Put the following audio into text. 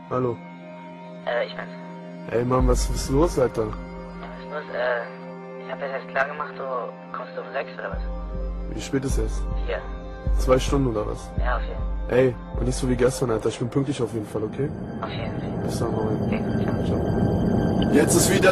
Hallo. Ich bin's. Ey Mann, was ist los, Alter? Ja, was ist los? Ich hab jetzt klar gemacht, du kommst um 6 oder was? Wie spät ist es? 4. 2 Stunden oder was? Ja, auf jeden Fall. Ey, und nicht so wie gestern, Alter. Ich bin pünktlich auf jeden Fall, okay? Auf jeden Fall. Bis dann, Moin. Okay, ciao. Ciao. Jetzt ist wieder